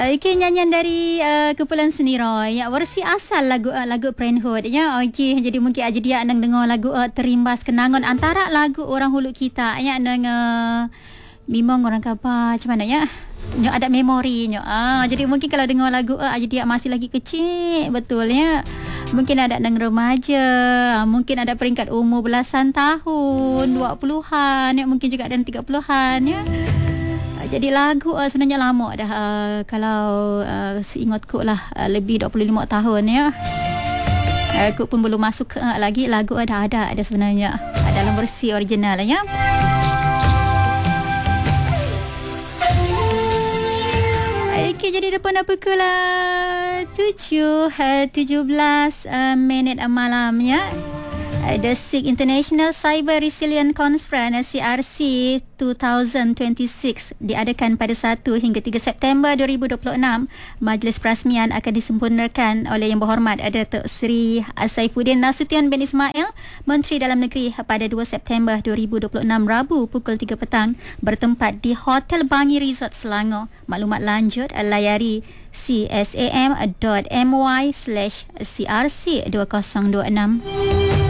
Okey, nyanyian dari kumpulan Seni Roy. Ya, versi asal lagu Parenthood ya. Okey, jadi mungkin aja dia nang dengar lagu Terimbas Kenangan antara lagu orang Hulu kita ya nang memang orang kapa macam mana ya. Nyo ada memori nyo. Jadi mungkin kalau dengar lagu aja dia masih lagi kecil betul ya. Mungkin ada nang remaja, mungkin ada peringkat umur belasan tahun, 20-an, ya mungkin juga ada 30-an ya. Jadi lagu sebenarnya lama dah, kalau seingatku lah lebih 25 tahun ya. Aku pun belum masuk lagi, lagu dah ada sebenarnya dalam versi original ya. Okay, jadi depan pukul 17 minit malam ya. The SIG International Cyber Resilience Conference CRC 2026 diadakan pada 1 hingga 3 September 2026. Majlis perasmian akan disempurnakan oleh Yang Berhormat Datuk Seri Saifuddin Nasution bin Ismail, Menteri Dalam Negeri, pada 2 September 2026 Rabu pukul 3 petang bertempat di Hotel Bangi Resort Selangor. Maklumat lanjut layari csam.my/crc2026.